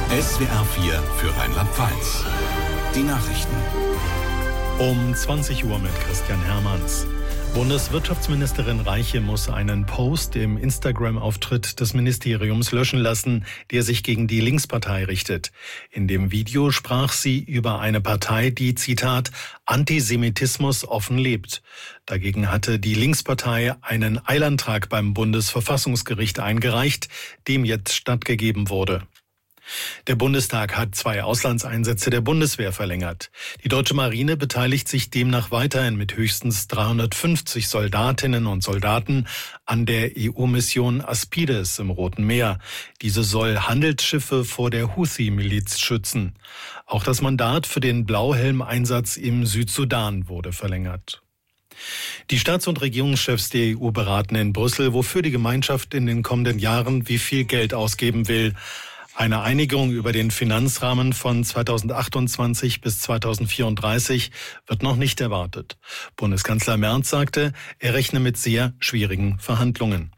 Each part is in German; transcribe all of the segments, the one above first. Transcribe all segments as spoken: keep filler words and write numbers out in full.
S W R vier für Rheinland-Pfalz. Die Nachrichten. Um zwanzig Uhr mit Christian Hermanns. Bundeswirtschaftsministerin Reiche muss einen Post im Instagram-Auftritt des Ministeriums löschen lassen, der sich gegen die Linkspartei richtet. In dem Video sprach sie über eine Partei, die, Zitat, Antisemitismus offen lebt. Dagegen hatte die Linkspartei einen Eilantrag beim Bundesverfassungsgericht eingereicht, dem jetzt stattgegeben wurde. Der Bundestag hat zwei Auslandseinsätze der Bundeswehr verlängert. Die deutsche Marine beteiligt sich demnach weiterhin mit höchstens dreihundertfünfzig Soldatinnen und Soldaten an der E U-Mission Aspides im Roten Meer. Diese soll Handelsschiffe vor der Houthi-Miliz schützen. Auch das Mandat für den Blauhelm-Einsatz im Südsudan wurde verlängert. Die Staats- und Regierungschefs der E U beraten in Brüssel, wofür die Gemeinschaft in den kommenden Jahren wie viel Geld ausgeben will. Eine Einigung über den Finanzrahmen von zweitausendachtundzwanzig bis zweitausendvierunddreißig wird noch nicht erwartet. Bundeskanzler Merz sagte, er rechne mit sehr schwierigen Verhandlungen.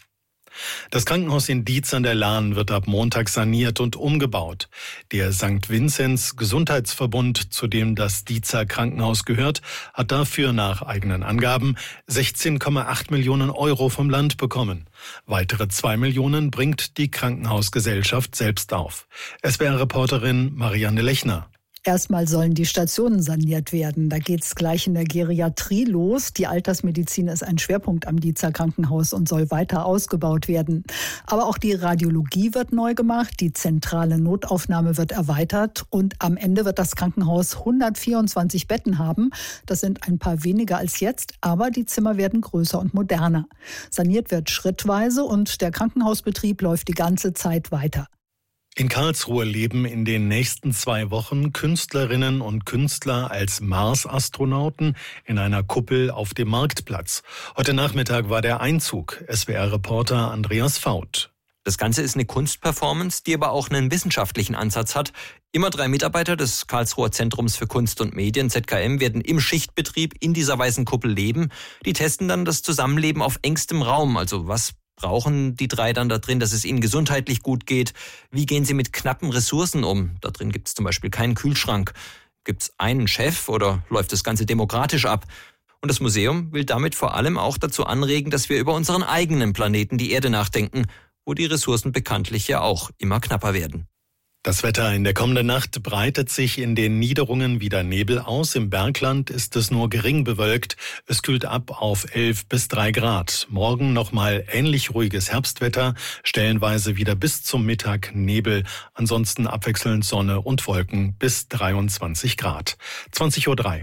Das Krankenhaus in Dietz an der Lahn wird ab Montag saniert und umgebaut. Der Sankt Vinzenz Gesundheitsverbund, zu dem das Dietzer Krankenhaus gehört, hat dafür nach eigenen Angaben sechzehn Komma acht Millionen Euro vom Land bekommen. Weitere zwei Millionen bringt die Krankenhausgesellschaft selbst auf. S W R-Reporterin Marianne Lechner. Erstmal sollen die Stationen saniert werden. Da geht's gleich in der Geriatrie los. Die Altersmedizin ist ein Schwerpunkt am Dietzer Krankenhaus und soll weiter ausgebaut werden. Aber auch die Radiologie wird neu gemacht, die zentrale Notaufnahme wird erweitert und am Ende wird das Krankenhaus hundertvierundzwanzig Betten haben. Das sind ein paar weniger als jetzt, aber die Zimmer werden größer und moderner. Saniert wird schrittweise und der Krankenhausbetrieb läuft die ganze Zeit weiter. In Karlsruhe leben in den nächsten zwei Wochen Künstlerinnen und Künstler als Mars-Astronauten in einer Kuppel auf dem Marktplatz. Heute Nachmittag war der Einzug. S W R-Reporter Andreas Faut. Das Ganze ist eine Kunstperformance, die aber auch einen wissenschaftlichen Ansatz hat. Immer drei Mitarbeiter des Karlsruher Zentrums für Kunst und Medien, Z K M, werden im Schichtbetrieb in dieser weißen Kuppel leben. Die testen dann das Zusammenleben auf engstem Raum, also was brauchen die drei dann da drin, dass es ihnen gesundheitlich gut geht? Wie gehen sie mit knappen Ressourcen um? Da drin gibt es zum Beispiel keinen Kühlschrank. Gibt es einen Chef oder läuft das Ganze demokratisch ab? Und das Museum will damit vor allem auch dazu anregen, dass wir über unseren eigenen Planeten, die Erde, nachdenken, wo die Ressourcen bekanntlich ja auch immer knapper werden. Das Wetter in der kommenden Nacht breitet sich in den Niederungen wieder Nebel aus. Im Bergland ist es nur gering bewölkt. Es kühlt ab auf elf bis drei Grad. Morgen nochmal ähnlich ruhiges Herbstwetter, stellenweise wieder bis zum Mittag Nebel. Ansonsten abwechselnd Sonne und Wolken bis dreiundzwanzig Grad. zwanzig Uhr drei.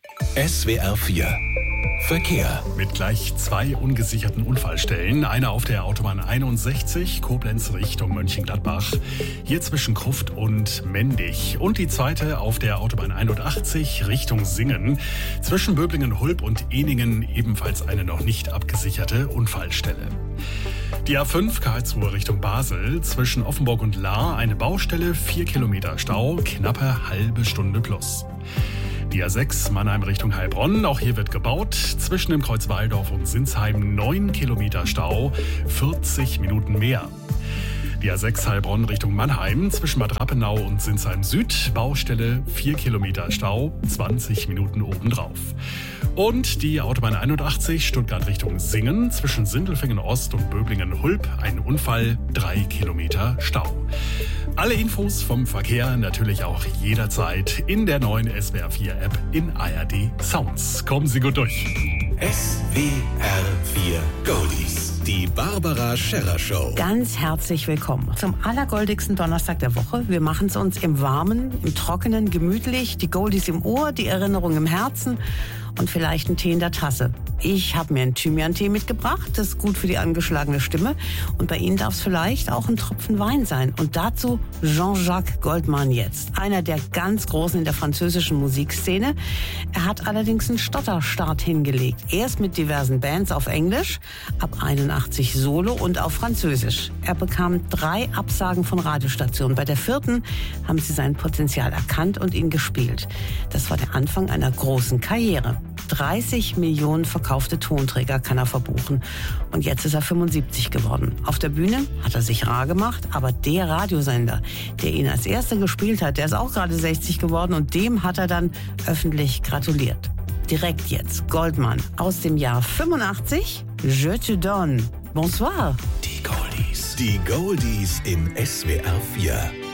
S W R vier. Verkehr. Mit gleich zwei ungesicherten Unfallstellen. Eine auf der Autobahn einundsechzig, Koblenz Richtung Mönchengladbach. Hier zwischen Krufft und Mendig. Und die zweite auf der Autobahn einundachtzig Richtung Singen. Zwischen Böblingen-Hulb und Ehningen ebenfalls eine noch nicht abgesicherte Unfallstelle. Die A fünf Karlsruhe Richtung Basel. Zwischen Offenburg und Lahr eine Baustelle, vier Kilometer Stau, knappe halbe Stunde plus. Die A sechs Mannheim Richtung Heilbronn, auch hier wird gebaut. Zwischen dem Kreuz Waldorf und Sinsheim neun Kilometer Stau, vierzig Minuten mehr. Die A sechs Heilbronn Richtung Mannheim, zwischen Bad Rappenau und Sinsheim Süd, Baustelle vier Kilometer Stau, zwanzig Minuten obendrauf. Und die Autobahn einundachtzig Stuttgart Richtung Singen, zwischen Sindelfingen Ost und Böblingen-Hulb, ein Unfall, drei Kilometer Stau. Alle Infos vom Verkehr natürlich auch jederzeit in der neuen S W R vier App in A R D Sounds. Kommen Sie gut durch. S W R vier Goldies. Die Barbara Scherrer Show. Ganz herzlich willkommen zum allergoldigsten Donnerstag der Woche. Wir machen es uns im Warmen, im Trockenen, gemütlich. Die Goldies im Ohr, die Erinnerung im Herzen und vielleicht einen Tee in der Tasse. Ich habe mir einen Thymian-Tee mitgebracht. Das ist gut für die angeschlagene Stimme. Und bei Ihnen darf es vielleicht auch ein Tropfen Wein sein. Und dazu Jean-Jacques Goldman jetzt. Einer der ganz Großen in der französischen Musikszene. Er hat allerdings einen Stotterstart hingelegt. Erst mit diversen Bands auf Englisch, ab einundachtzig Solo und auf Französisch. Er bekam drei Absagen von Radiostationen. Bei der vierten haben sie sein Potenzial erkannt und ihn gespielt. Das war der Anfang einer großen Karriere. dreißig Millionen verkaufte Tonträger kann er verbuchen. Und jetzt ist er fünfundsiebzig geworden. Auf der Bühne hat er sich rar gemacht, aber der Radiosender, der ihn als erster gespielt hat, der ist auch gerade sechzig geworden und dem hat er dann öffentlich gratuliert. Direkt jetzt Goldman aus dem Jahr fünfundachtzig, Je te donne. Bonsoir. Die Goldies. Die Goldies im S W R vier.